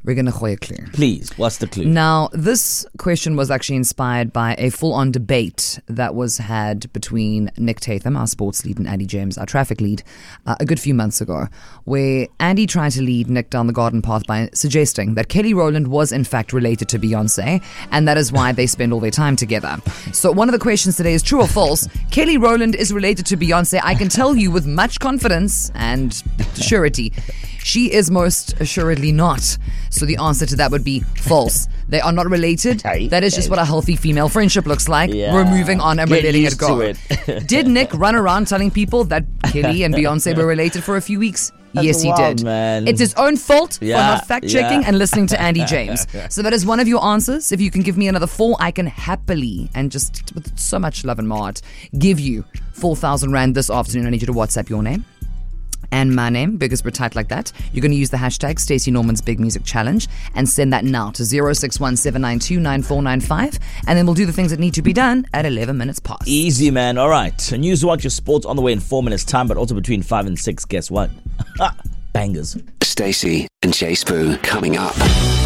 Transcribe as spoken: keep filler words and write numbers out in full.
We're going to gooi a clue. Please, what's the clue? Now, this question was actually inspired by a full-on debate that was had between Nick Tatham, our sports lead, and Andy James, our traffic lead, uh, a good few months ago, where Andy tried to lead Nick down the garden path by suggesting that Kelly Rowland was in fact related to Beyonce, and that is why they spend all their time together. So one of the questions today is true or false. Kelly Rowland is related to Beyonce. I can tell you with much confidence and surety, she is most assuredly not. So the answer to that would be false. They are not related. That is just what a healthy female friendship looks like. Yeah. We're moving on and Get we're letting it used go. to it. Did Nick run around telling people that Kelly and Beyonce were related for a few weeks? That's yes, he wild, did. man. It's his own fault Yeah, for not fact-checking yeah. and listening to Andy James. So that is one of your answers. If you can give me another four, I can happily, and just with so much love and heart, give you four thousand rand this afternoon. I need you to WhatsApp your name and my name, because we're tight like that. You're going to use the hashtag Stacey Norman's Big Music Challenge and send that now to zero six one seven nine two nine four nine five, and then we'll do the things that need to be done at eleven minutes past. Easy, man. All right. A News Watch, your sports on the way in four minutes time, but also between five and six. Guess what? Bangers. Stacey and Jay Spoo coming up.